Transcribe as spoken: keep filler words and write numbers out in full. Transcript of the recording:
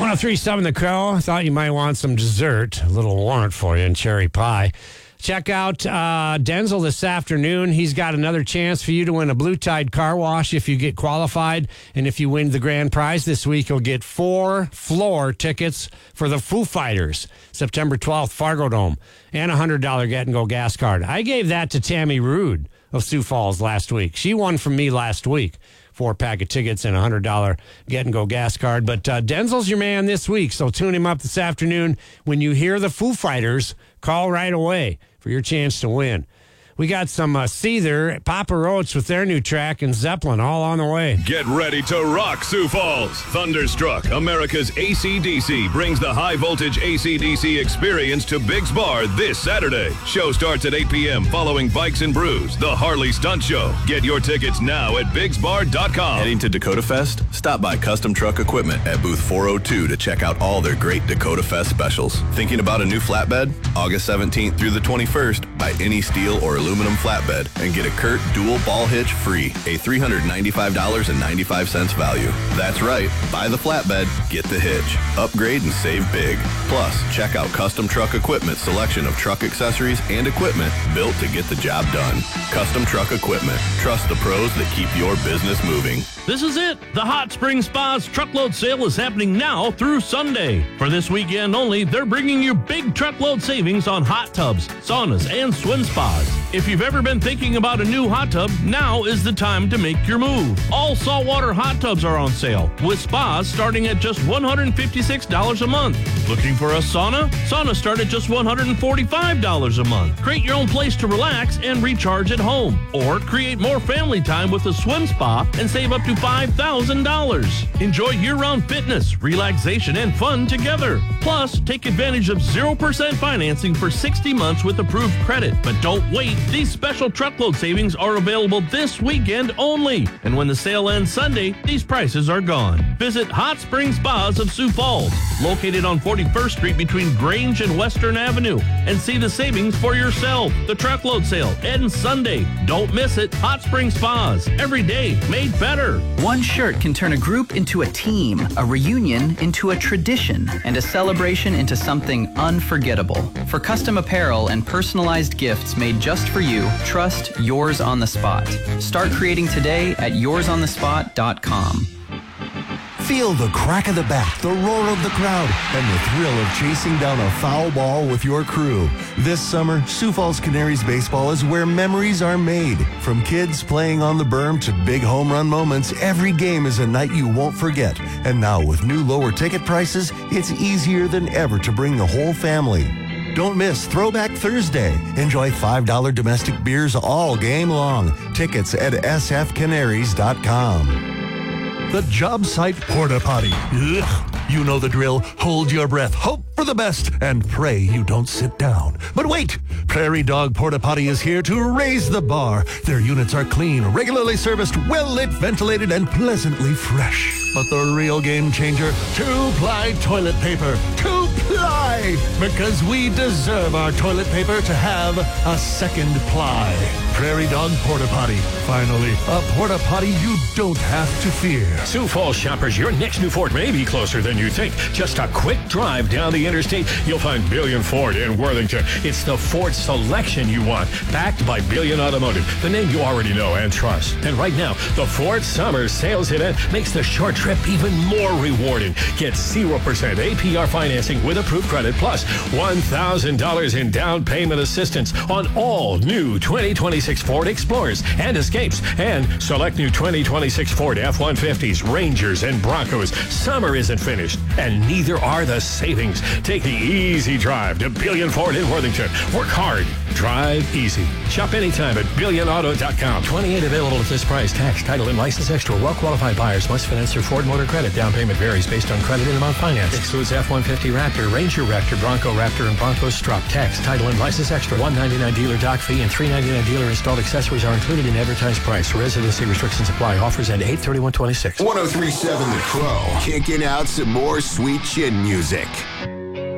one oh three point seven The Crow. I thought you might want some dessert. A little warrant for you in cherry pie. Check out uh, Denzel this afternoon. He's got another chance for you to win a Blue Tide car wash if you get qualified. And if you win the grand prize this week, you'll get four floor tickets for the Foo Fighters, September twelfth, Fargo Dome, and a one hundred dollars get-and-go gas card. I gave that to Tammy Rude of Sioux Falls last week. She won from me last week. Four-pack of tickets and a one hundred dollars get-and-go gas card. But uh, Denzel's your man this week, so tune him up this afternoon. When you hear the Foo Fighters, call right away for your chance to win. We got some uh, Seether, Papa Roach with their new track, and Zeppelin all on the way. Get ready to rock Sioux Falls. Thunderstruck, America's A C D C, brings the high-voltage A C D C experience to Biggs Bar this Saturday. Show starts at eight p.m. following Bikes and Brews, the Harley Stunt Show. Get your tickets now at biggs bar dot com. Heading to Dakota Fest? Stop by Custom Truck Equipment at booth four oh two to check out all their great Dakota Fest specials. Thinking about a new flatbed? August seventeenth through the twenty-first, buy any steel or aluminum flatbed and get a Kurt dual ball hitch free, a three hundred ninety-five dollars and ninety-five cents value. That's right, buy the flatbed, get the hitch. Upgrade and save big. Plus, check out Custom Truck Equipment's selection of truck accessories and equipment built to get the job done. Custom Truck Equipment. Trust the pros that keep your business moving. This is it. The Hot Spring Spa's truckload sale is happening now through Sunday. For this weekend only, they're bringing you big truckload savings on hot tubs, saunas, and swim spas. If you've ever been thinking about a new hot tub, now is the time to make your move. All saltwater hot tubs are on sale, with spas starting at just one hundred fifty-six dollars a month. Looking for a sauna? Saunas start at just one hundred forty-five dollars a month. Create your own place to relax and recharge at home. Or create more family time with a swim spa and save up to five thousand dollars. Enjoy year-round fitness, relaxation, and fun together. Plus, take advantage of zero percent financing for sixty months with approved credit. But don't wait. These special truckload savings are available this weekend only. And when the sale ends Sunday, these prices are gone. Visit Hot Spring Spas of Sioux Falls, located on forty-first Street between Grange and Western Avenue, and see the savings for yourself. The truckload sale ends Sunday. Don't miss it. Hot Spring Spas. Every day made better. One shirt can turn a group into a team, a reunion into a tradition, and a celebration into something unforgettable. For custom apparel and personalized gifts made just for you, trust Yours on the Spot. Start creating today at yours on the spot dot com. Feel the crack of the bat, the roar of the crowd, and the thrill of chasing down a foul ball with your crew. This summer, Sioux Falls Canaries baseball is where memories are made. From kids playing on the berm to big home run moments, every game is a night you won't forget. And now with new lower ticket prices, it's easier than ever to bring the whole family. Don't miss Throwback Thursday. Enjoy five dollar domestic beers all game long. Tickets at s f canaries dot com. The job site porta potty. Ugh. You know the drill. Hold your breath, hope for the best, and pray you don't sit down. But wait! Prairie Dog Porta Potty is here to raise the bar. Their units are clean, regularly serviced, well-lit, ventilated, and pleasantly fresh. But the real game changer, two-ply toilet paper. Two-ply! Because we deserve our toilet paper to have a second ply. Prairie Dog Porta Potty. Finally, a porta potty you don't have to fear. Sioux Falls shoppers, your next new Ford may be closer than you think. Just a quick drive down the interstate, you'll find Billion Ford in Worthington. It's the Ford selection you want, backed by Billion Automotive, the name you already know and trust. And right now, the Ford Summer Sales Event makes the short trip even more rewarding. Get zero percent A P R financing with approved credit, plus one thousand dollars in down payment assistance on all new twenty twenty-six Ford Explorers and Escapes, and select new twenty twenty-six Ford F one fifties, Rangers, and Broncos. Summer isn't finished, and neither are the savings. Take the easy drive to Billion Ford in Worthington. Work hard, drive easy. Shop anytime at billion auto dot com. twenty-eight available at this price. Tax, title, and license extra. Well-qualified buyers must finance through Ford Motor Credit. Down payment varies based on credit and amount financed. Excludes F one fifty Raptor, Ranger Raptor, Bronco Raptor, and Bronco Strut. Tax, title, and license extra. one ninety-nine dealer dock fee and three ninety-nine dealer installed accessories are included in advertised price. Residency restrictions apply. Offers end eight thirty-one twenty-six. one oh three point seven The Crow. Kicking out some more sweet chin music.